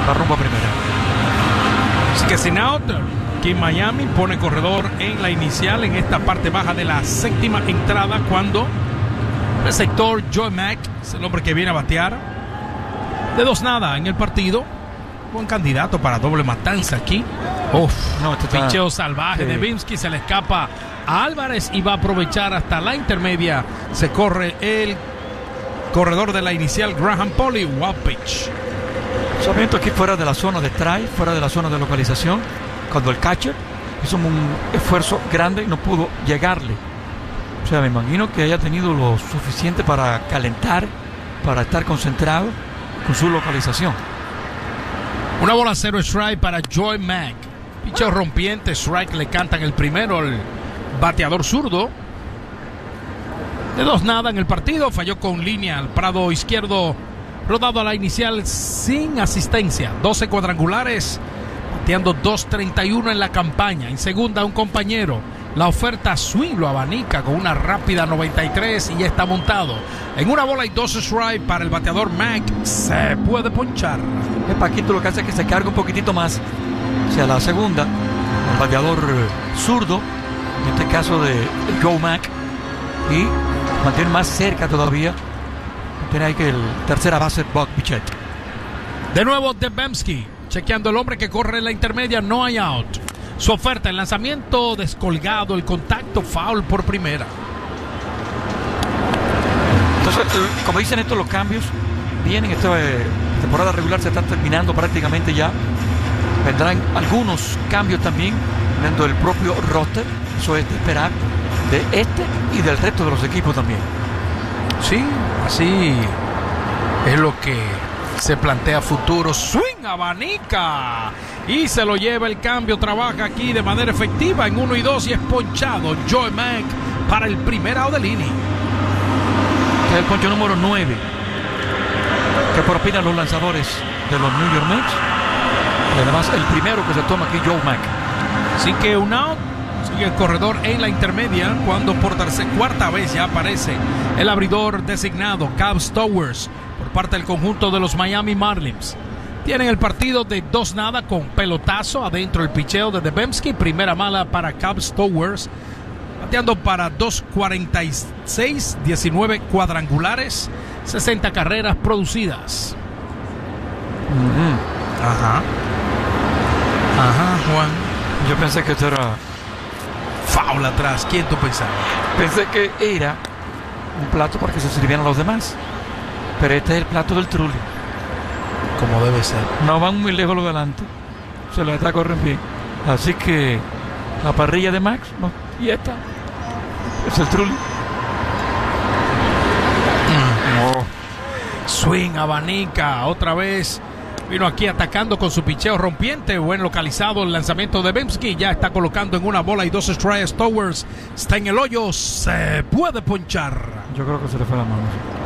va rumbo a primera. Así que sin out, aquí en Miami pone corredor en la inicial en esta parte baja de la séptima entrada, cuando el receptor Joe Mack es el hombre que viene a batear. De 2-0 en el partido. Buen candidato para doble matanza aquí. Picheo salvaje de Bemsky, se le escapa a Álvarez y va a aprovechar hasta la intermedia. Se corre el corredor de la inicial, Graham Polley. Wild pitch. Solamente aquí fuera de la zona de strike, fuera de la zona de localización, cuando el catcher hizo un esfuerzo grande y no pudo llegarle. O sea, me imagino que haya tenido lo suficiente para calentar, para estar concentrado con su localización. 1-0 strike para Joe Mack. Picheo rompiente, strike le cantan el primero al bateador zurdo. De 2-0 en el partido, falló con línea al prado izquierdo, rodado a la inicial sin asistencia. 12 cuadrangulares, bateando 2.31 en la campaña. En segunda, un compañero. La oferta swing lo abanica con una rápida 93 y ya está montado. En 1-2 strike para el bateador Mack. Se puede ponchar. El Paquito lo que hace es que se carga un poquitito más hacia la segunda. El bateador zurdo, en este caso de Joe Mack, y mantiene más cerca todavía. Tiene ahí que el tercera base, Buck Bichette. De nuevo de Bemsky, chequeando el hombre que corre en la intermedia. No hay out. Su oferta, el lanzamiento descolgado, el contacto, foul por primera. Entonces, como dicen estos, los cambios vienen. Esta temporada regular se está terminando prácticamente ya. Vendrán algunos cambios también dentro del propio roster. Eso es de esperar de este y del resto de los equipos también. Sí, así es lo que se plantea futuro. Swing, abanica y se lo lleva el cambio. Trabaja aquí de manera efectiva en 1-2 y es ponchado Joe Mack para el primer out del inning. Es el poncho número 9 que propinan los lanzadores de los New York Mets. Y además el primero que se toma aquí, Joe Mack. Así que un out. Sigue el corredor en la intermedia, cuando por cuarta vez ya aparece el abridor designado, Cab Stowers, por parte del conjunto de los Miami Marlins. Tienen el partido de 2-0 con pelotazo adentro el picheo de Bemsky. Primera mala para Cab Stowers, bateando para 2.46, 19 cuadrangulares, 60 carreras producidas. Ajá, Juan. Yo pensé que esto era foul atrás. ¿Quién tú pensabas? Pensé que era un plato para que se sirvieran a los demás, pero este es el plato del Trulli. Como debe ser. No van muy lejos los delante, se los está corriendo bien. Así que la parrilla de Max, no, y esta es el Trulli. No. Swing, abanica, otra vez. Vino aquí atacando con su picheo rompiente. Buen localizado el lanzamiento de Bemsky. Ya está colocando en 1-2 strikes. Stowers está en el hoyo. Se puede ponchar. Yo creo que se le fue la mano.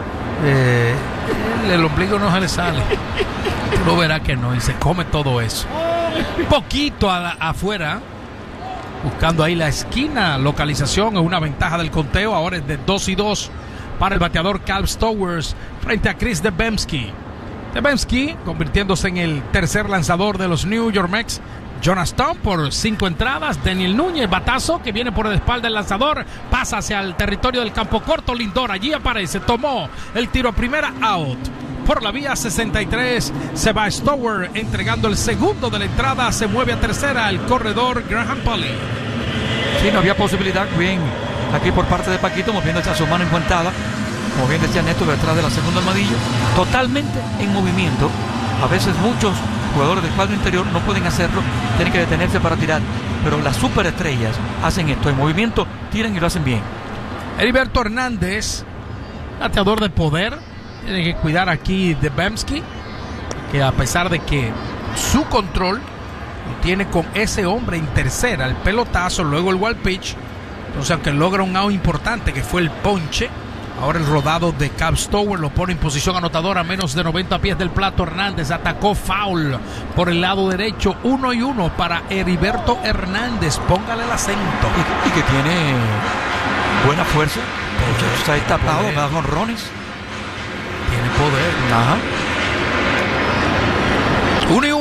El ombligo no se le sale. Tú lo verás que no. Y se come todo eso. Poquito afuera. Buscando ahí la esquina. Localización es una ventaja del conteo. Ahora es de 2-2 para el bateador Cab Stowers frente a Chris Bemsky. Bemsky convirtiéndose en el tercer lanzador de los New York Mets. Jonas Stone por 5 entradas. Daniel Núñez, batazo que viene por la espalda del lanzador, pasa hacia el territorio del campo corto. Lindor allí aparece, tomó el tiro a primera, out. Por la vía 63 se va Stower entregando el segundo de la entrada. Se mueve a tercera el corredor Graham Polley. Sí, no había posibilidad. Bien aquí por parte de Paquito, moviendo hacia su mano enguantada. Como bien decía Neto, detrás de la segunda armadillo, totalmente en movimiento. A veces muchos jugadores del cuadro interior no pueden hacerlo, tienen que detenerse para tirar, pero las superestrellas hacen esto, en movimiento, tiran y lo hacen bien. Heriberto Hernández, bateador de poder, tiene que cuidar aquí de Bemsky, que a pesar de que su control lo tiene con ese hombre en tercera, el pelotazo, luego el wild pitch, entonces aunque logra un out importante que fue el ponche, ahora el rodado de Cab Stower lo pone en posición anotadora a menos de 90 pies del plato. Hernández atacó foul por el lado derecho. 1-1 para Heriberto Hernández. Póngale el acento. Y que tiene buena fuerza. Está ahí tapado, me da jonrones. Tiene poder. Ajá. 1-1.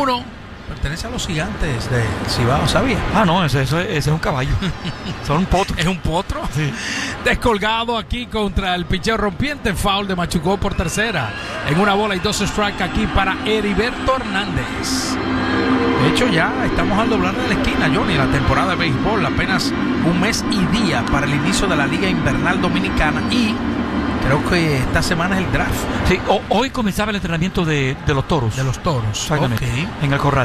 pertenece a los Gigantes de Cibao, ¿sabía? Ah, no, ese es un caballo. Son un potro. ¿Es un potro? Sí. Descolgado aquí contra el picheo rompiente. Foul de Machucó por tercera. En una bola y 2 strikes aquí para Heriberto Hernández. De hecho, ya estamos al doblar de la esquina, Johnny. La temporada de béisbol, apenas un mes y día para el inicio de la Liga Invernal Dominicana. Y creo que esta semana es el draft. Sí, hoy comenzaba el entrenamiento de los toros. De los toros. Exactamente. Okay. En el corral.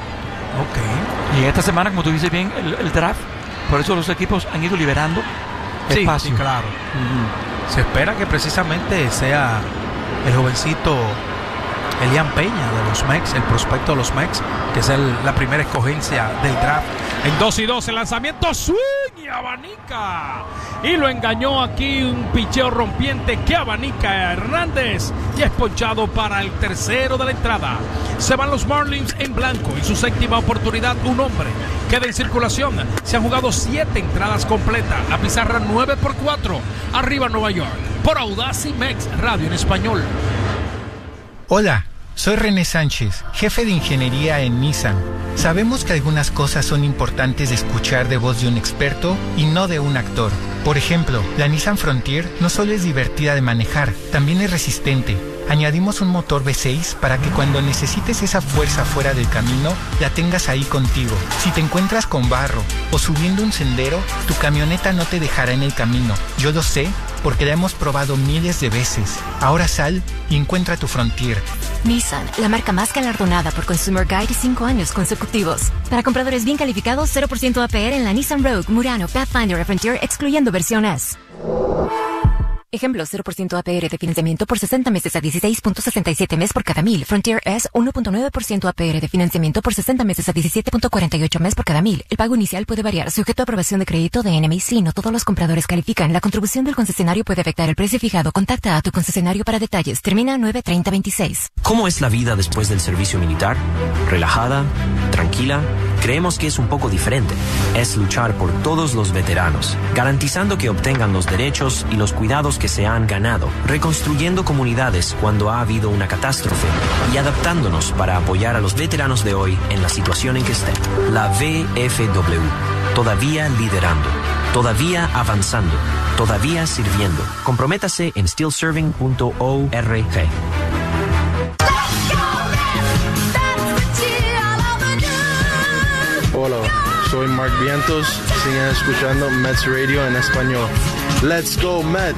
Ok. Y esta semana, como tú dices bien, el draft. Por eso los equipos han ido liberando espacio. Sí, claro. Se espera que precisamente sea el jovencito Elian Peña de los Mex, el prospecto de los Mex, que es la primera escogencia del draft. En 2-2 el lanzamiento, swing y abanica. Y lo engañó aquí un picheo rompiente que abanica a Hernández y es ponchado para el tercero de la entrada. Se van los Marlins en blanco y su séptima oportunidad, un hombre queda en circulación. Se han jugado 7 entradas completas. La pizarra 9-4. Arriba Nueva York. Por Audacy Mex Radio en español. Hola, soy René Sánchez, jefe de ingeniería en Nissan. Sabemos que algunas cosas son importantes de escuchar de voz de un experto y no de un actor. Por ejemplo, la Nissan Frontier no solo es divertida de manejar, también es resistente. Añadimos un motor V6 para que cuando necesites esa fuerza fuera del camino, la tengas ahí contigo. Si te encuentras con barro o subiendo un sendero, tu camioneta no te dejará en el camino. Yo lo sé porque la hemos probado miles de veces. Ahora sal y encuentra tu Frontier. Nissan, la marca más galardonada por Consumer Guide 5 años consecutivos. Para compradores bien calificados, 0% APR en la Nissan Rogue, Murano, Pathfinder y Frontier, excluyendo versión S. Ejemplo, 0% APR de financiamiento por 60 meses a 16.67 mes por cada 1000. Frontier S, 1.9% APR de financiamiento por 60 meses a 17.48 mes por cada 1000. El pago inicial puede variar, sujeto a aprobación de crédito de NMIC. No todos los compradores califican. La contribución del concesionario puede afectar el precio fijado. Contacta a tu concesionario para detalles. Termina 9/30/26. ¿Cómo es la vida después del servicio militar? ¿Relajada? ¿Tranquila? Creemos que es un poco diferente. Es luchar por todos los veteranos, garantizando que obtengan los derechos y los cuidados que se han ganado, reconstruyendo comunidades cuando ha habido una catástrofe y adaptándonos para apoyar a los veteranos de hoy en la situación en que estén. La VFW, todavía liderando, todavía avanzando, todavía sirviendo. Comprométase en stillserving.org. Hola, soy Mark Vientos. Sigan escuchando Mets Radio en español. Let's go Mets.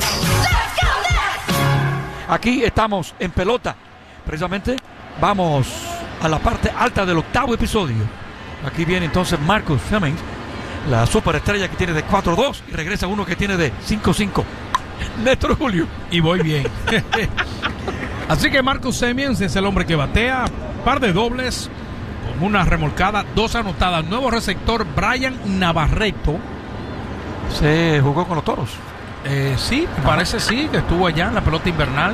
Aquí estamos en pelota. Precisamente vamos a la parte alta del 8º episodio. Aquí viene entonces Marcus Semien, la superestrella que tiene de 4-2 y regresa uno que tiene de 5-5. Néstor Julio. Y voy bien. Así que Marcus Semien es el hombre que batea, par de dobles, con una remolcada, 2 anotadas. Nuevo receptor Brian Navarreto. Se jugó con los Toros. Sí, parece sí, que estuvo allá en la pelota invernal.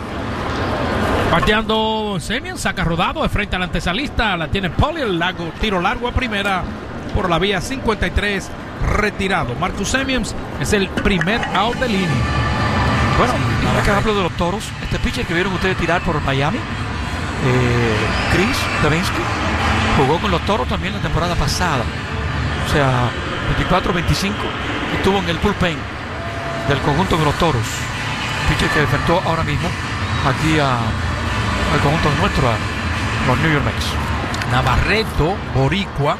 Bateando Semien, saca rodado de frente al antesalista, la tiene Poli, el tiro largo a primera por la vía 53, retirado. Marcus Semien es el primer out de línea. Bueno, ahora que hablo de los Toros, este pitcher que vieron ustedes tirar por Miami, Chris Davinsky, jugó con los Toros también la temporada pasada. O sea, 24-25, estuvo en el bullpen del conjunto de los Toros. Pitcher que enfrentó ahora mismo aquí al conjunto nuestro, a los New York Mets. Navarreto, boricua.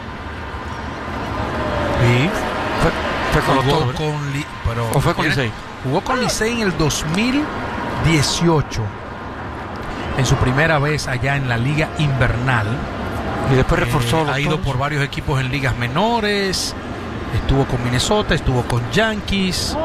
Y fue con los Toros, ¿o fue con Licey? Jugó con Licey en el 2018, en su primera vez allá en la Liga Invernal. Y después reforzó ha ido por varios equipos en ligas menores. Estuvo con Minnesota, estuvo con Yankees,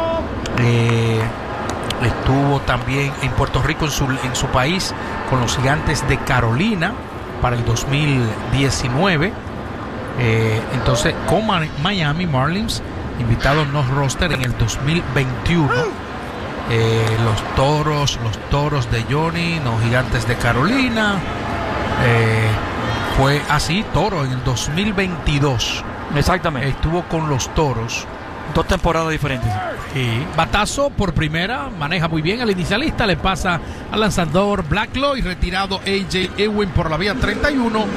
estuvo también en Puerto Rico, en su país, con los Gigantes de Carolina para el 2019. Entonces con Miami Marlins, invitado no roster en el 2021. Los Toros de Johnny, los Gigantes de Carolina. Fue así, Toro en el 2022. Exactamente. Estuvo con los Toros. 2 temporadas diferentes. Sí. Batazo por primera, maneja muy bien al inicialista, le pasa al lanzador Blacklock y retirado AJ Ewing por la vía 31.